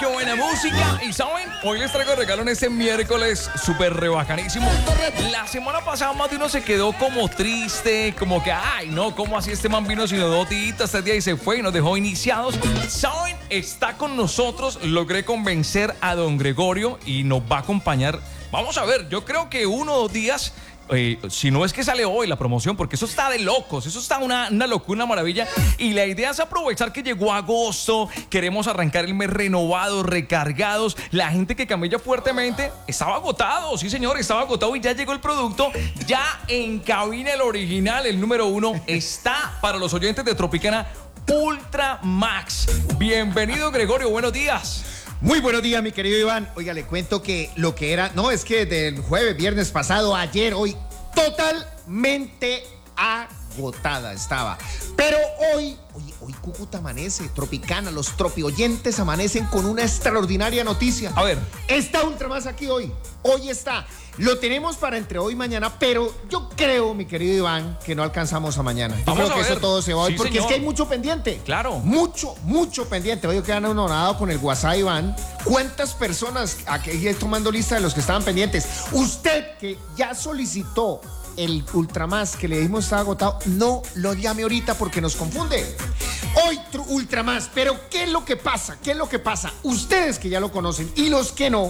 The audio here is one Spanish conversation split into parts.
qué buena música. Y saben, hoy les traigo regalo en este miércoles súper rebacanísimo. La semana pasada más de uno se quedó como triste, como que, ay, no, ¿cómo así este man vino sin dos días este día y se fue y nos dejó iniciados? Saben, está con nosotros, logré convencer a don Gregorio y nos va a acompañar. Vamos a ver, yo creo que 1 o 2 días. Si no es que sale hoy la promoción, porque eso está de locos, eso está una locura, una maravilla. Y la idea es aprovechar que llegó agosto, queremos arrancar el mes renovados, recargados. La gente que camella fuertemente estaba agotado, sí señor, estaba agotado y ya llegó el producto. Ya en cabina el original, el número 1, está para los oyentes de Tropicana Ultra Max. Bienvenido Gregorio, buenos días. Muy buenos días, mi querido Iván. Oiga, le cuento que lo que era, no, es que del jueves, viernes pasado, ayer, hoy, totalmente agotada estaba. Pero hoy Cúcuta amanece, Tropicana, los tropioyentes amanecen con una extraordinaria noticia. A ver. Está Ultra Más aquí hoy está. Lo tenemos para entre hoy y mañana, pero yo creo, mi querido Iván, que no alcanzamos a mañana. Yo creo que eso todo se va hoy, porque es que hay mucho pendiente. Claro. Mucho pendiente. Oye, quedan honorado con el WhatsApp, Iván. ¿Cuántas personas aquí tomando lista de los que estaban pendientes? Usted que ya solicitó el Ultramás que le dijimos estaba agotado, no lo llame ahorita porque nos confunde. Hoy Ultramás, pero ¿qué es lo que pasa? Ustedes que ya lo conocen y los que no,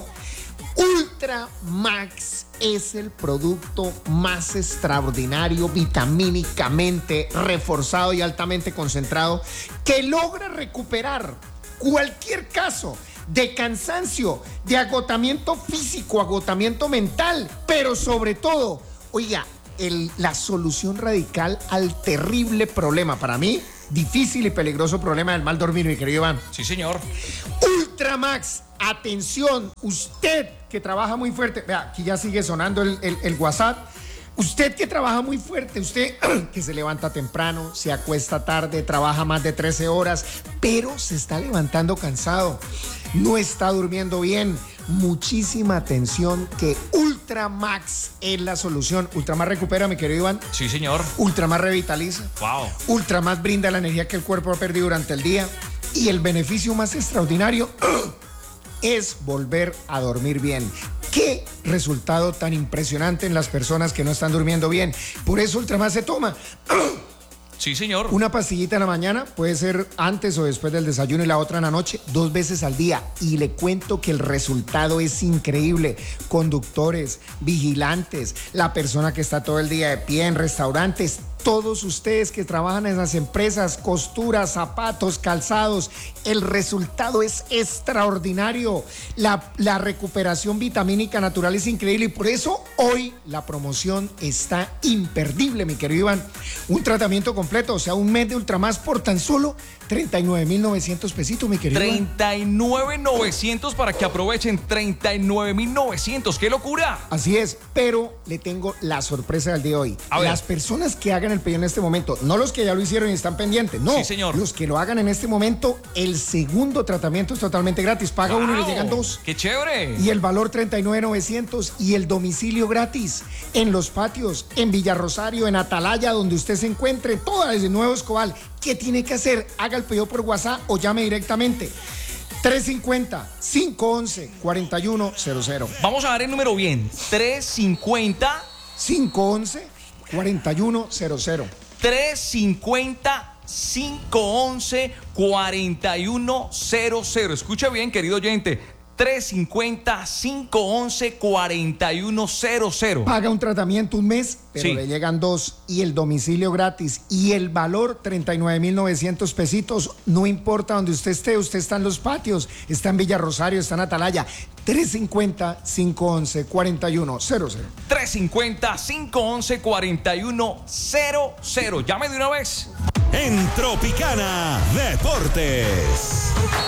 Ultramax es el producto más extraordinario, vitamínicamente reforzado y altamente concentrado que logra recuperar cualquier caso de cansancio, de agotamiento físico, agotamiento mental, pero sobre todo, oiga, la solución radical al terrible problema, para mí, difícil y peligroso problema del mal dormir, mi querido Iván. Sí, señor. Ultramax, atención, usted que trabaja muy fuerte, vea, aquí ya sigue sonando el WhatsApp. Usted que trabaja muy fuerte, usted que se levanta temprano, se acuesta tarde, trabaja más de 13 horas, pero se está levantando cansado, no está durmiendo bien. Muchísima atención que Ultramax es la solución. Ultramax recupera, mi querido Iván. Sí, señor. Ultramax revitaliza. Wow. Ultramax brinda la energía que el cuerpo ha perdido durante el día. Y el beneficio más extraordinario es volver a dormir bien. Qué resultado tan impresionante en las personas que no están durmiendo bien. Por eso Ultramax se toma. Sí, señor. Una pastillita en la mañana, puede ser antes o después del desayuno, y la otra en la noche, 2 veces al día. Y le cuento que el resultado es increíble. Conductores, vigilantes, la persona que está todo el día de pie en restaurantes, todos ustedes que trabajan en las empresas, costuras, zapatos, calzados, el resultado es extraordinario. La recuperación vitamínica natural es increíble y por eso hoy la promoción está imperdible, mi querido Iván. Un tratamiento completo, o sea, un mes de Ultramás por tan solo 39,900 pesitos, mi querido Iván. 39,900 para que aprovechen. 39,900, ¡qué locura! Así es, pero le tengo la sorpresa del día de hoy. Las personas que hagan el pedido en este momento, no los que ya lo hicieron y están pendientes, no, sí, señor. Los que lo hagan en este momento, el segundo tratamiento es totalmente gratis. Paga uno y le llegan 2. ¡Qué chévere! Y el valor 39,900 y el domicilio gratis en Los Patios, en Villarrosario, en Atalaya, donde usted se encuentre, toda desde Nuevo Escobal. ¿Qué tiene que hacer? Haga el pedido por WhatsApp o llame directamente. 350-511-4100. Vamos a dar el número bien. 350-511-4100. 350-511-4100. Escucha bien, querido oyente. 350-511-4100. Paga un tratamiento un mes, pero sí, le llegan 2 y el domicilio gratis y el valor 39,900 pesitos. No importa donde usted está en Los Patios, está en Villarrosario, está en Atalaya. 350-511-4100. 350-511-4100. Llame de una vez. En Tropicana Deportes.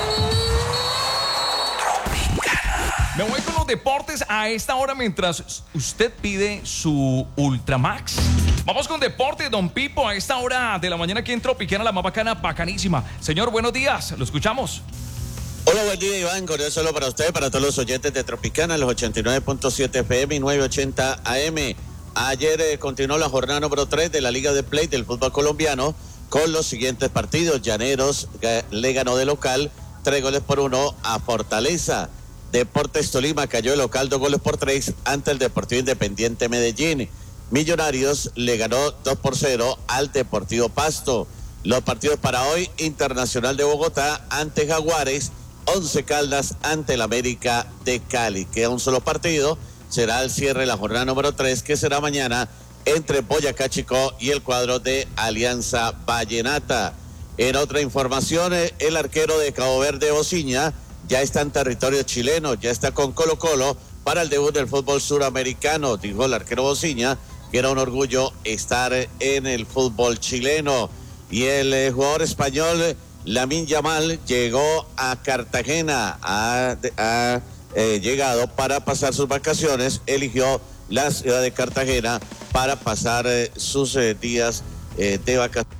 Me voy con los deportes a esta hora mientras usted pide su Ultramax. Vamos con deportes, don Pipo, a esta hora de la mañana aquí en Tropicana, la más bacana, bacanísima. Señor, buenos días, lo escuchamos. Hola, buen día, Iván. Cordial solo para usted, para todos los oyentes de Tropicana, los 89.7 FM y 980 AM. Ayer continuó la jornada número 3 de la Liga de Play del fútbol colombiano con los siguientes partidos. Llaneros le ganó de local 3-1 a Fortaleza. Deportes Tolima cayó de local 2-3 ante el Deportivo Independiente Medellín. Millonarios le ganó 2-0 al Deportivo Pasto. Los partidos para hoy: Internacional de Bogotá ante Jaguares, Once Caldas ante el América de Cali. Queda un solo partido, será el cierre de la jornada número 3, que será mañana entre Boyacá Chicó y el cuadro de Alianza Vallenata. En otra información, el arquero de Cabo Verde, Ociña, ya está en territorio chileno, ya está con Colo-Colo para el debut del fútbol suramericano. Dijo el arquero Ociña que era un orgullo estar en el fútbol chileno. Y el jugador español Lamine Yamal llegó a Cartagena, ha llegado para pasar sus vacaciones, eligió la ciudad de Cartagena para pasar sus días de vacaciones.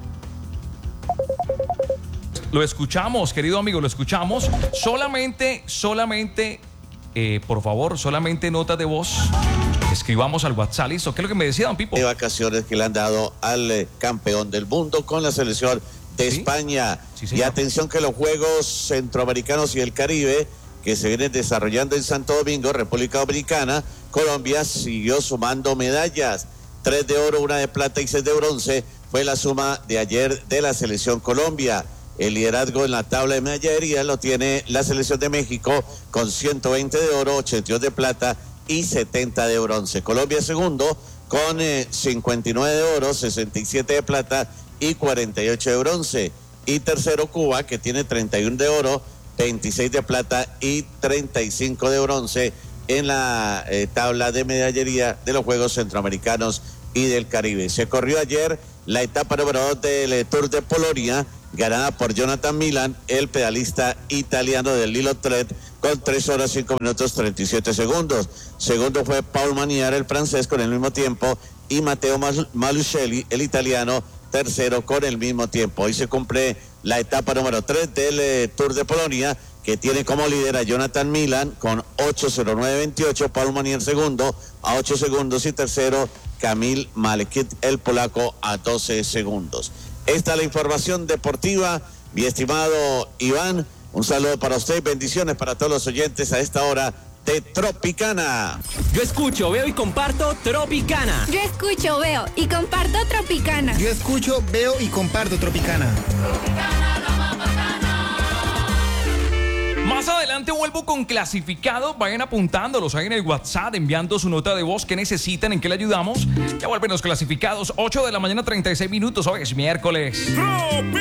Lo escuchamos, querido amigo, lo escuchamos. Solamente, por favor, solamente notas de voz. Escribamos al WhatsApp, ¿listo? ¿Qué es lo que me decía, don Pipo? De vacaciones que le han dado al campeón del mundo con la selección de España. Sí, y atención que los Juegos Centroamericanos y el Caribe que se vienen desarrollando en Santo Domingo, República Dominicana, Colombia siguió sumando medallas. 3 de oro, 1 de plata y 6 de bronce fue la suma de ayer de la selección Colombia. El liderazgo en la tabla de medallería lo tiene la selección de México con 120 de oro, 82 de plata y 70 de bronce. Colombia segundo con 59 de oro, 67 de plata y 48 de bronce. Y tercero Cuba, que tiene 31 de oro, 26 de plata y 35 de bronce en la tabla de medallería de los Juegos Centroamericanos y del Caribe. Se corrió ayer la etapa número 2 del Tour de Polonia, ganada por Jonathan Milan, el pedalista italiano del Lilo Thread, con 3 horas 5 minutos 37 segundos. Segundo fue Paul Maniar, el francés, con el mismo tiempo, y Matteo Malucelli, el italiano, tercero con el mismo tiempo. Hoy se cumple la etapa número 3 del Tour de Polonia, que tiene como líder a Jonathan Milan con 8:09:28, Paul Manier segundo a 8 segundos y tercero Kamil Malekit, el polaco, a 12 segundos. Esta es la información deportiva, mi estimado Iván. Un saludo para usted, bendiciones para todos los oyentes a esta hora de Tropicana. Yo escucho, veo y comparto Tropicana. Yo escucho, veo y comparto Tropicana. Yo escucho, veo y comparto Tropicana. Más adelante vuelvo con clasificados. Vayan apuntándolos ahí en el WhatsApp, enviando su nota de voz que necesitan, en qué le ayudamos. Ya vuelven los clasificados, 8 de la mañana, 36 minutos. Hoy es miércoles.